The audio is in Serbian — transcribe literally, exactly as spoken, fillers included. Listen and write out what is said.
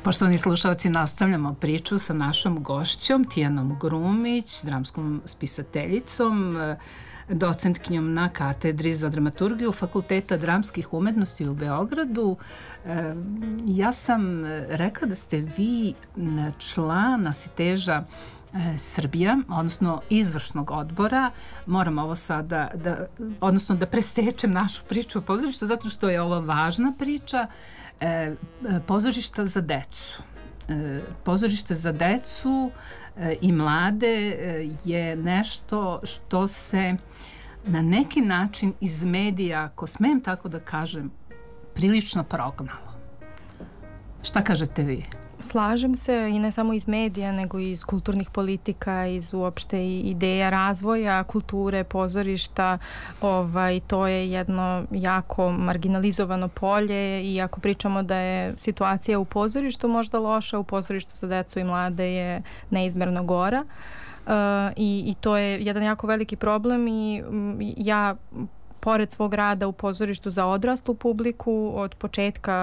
Poštovani slušalci, nastavljamo priču sa našom gošćom Tijanom Grumić, dramskom spisateljicom, docentkinjom na katedri za dramaturgiju Fakulteta dramskih umetnosti u Beogradu. Ja sam rekla da ste vi član Asiteža Srbija, odnosno izvršnog odbora. Moram ovo sada, da, odnosno da presečem našu priču o pozorištu, zato što je ovo važna priča. E, pozorišta za decu. E, pozorište za decu e, i mlade e, je nešto što se na neki način iz medija, ako smem tako da kažem, prilično prognalo. Šta kažete vi? Slažem se, i ne samo iz medija, nego i iz kulturnih politika, iz uopšte ideja razvoja kulture, pozorišta. Ovaj, to je jedno jako marginalizovano polje i ako pričamo da je situacija u pozorištu možda loša, u pozorištu za decu i mlade je neizmerno gora. Uh, i, i to je jedan jako veliki problem i um, ja pored svog rada u pozorištu za odraslu publiku od početka